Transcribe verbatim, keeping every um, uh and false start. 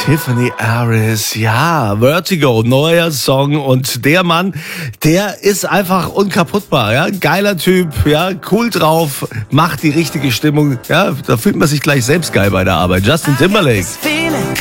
Tiffany Harris, ja, Vertigo, neuer Song und der Mann, der ist einfach unkaputtbar, ja, geiler Typ, ja, cool drauf, macht die richtige Stimmung, ja, da fühlt man sich gleich selbst geil bei der Arbeit. Justin Timberlake.